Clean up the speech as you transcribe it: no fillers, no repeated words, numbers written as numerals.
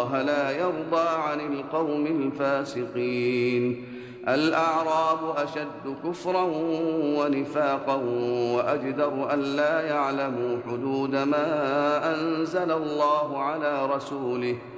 الله لا يرضى عن القوم الفاسقين. الأعراب أشد كفرا ونفاقا وأجدر أن لا يعلموا حدود ما أنزل الله على رسوله